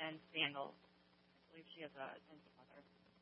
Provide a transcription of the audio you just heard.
and sandals. I believe she has a single mother.